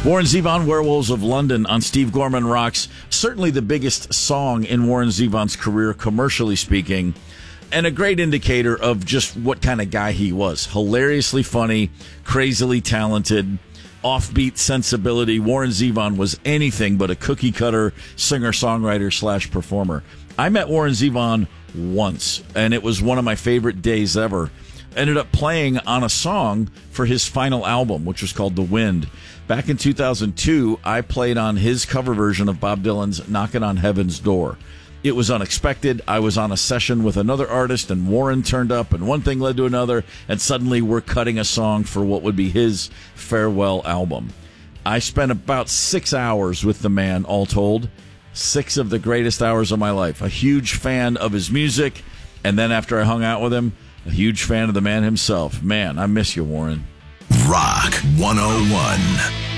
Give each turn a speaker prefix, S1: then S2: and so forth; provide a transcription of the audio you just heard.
S1: Warren Zevon, Werewolves of London on Steve Gorman Rocks. Certainly the biggest song in Warren Zevon's career, commercially speaking, and a great indicator of just what kind of guy he was. Hilariously funny, crazily talented, offbeat sensibility. Warren Zevon was anything but a cookie-cutter singer-songwriter / performer. I met Warren Zevon once, and it was one of my favorite days ever. Ended up playing on a song for his final album, which was called The Wind. Back in 2002, I played on his cover version of Bob Dylan's Knockin' on Heaven's Door. It was unexpected. I was on a session with another artist, and Warren turned up, and one thing led to another, and suddenly we're cutting a song for what would be his farewell album. I spent about 6 hours with the man, all told. 6 of the greatest hours of my life. A huge fan of his music, and then after I hung out with him, a huge fan of the man himself. Man, I miss you, Warren.
S2: Rock 101.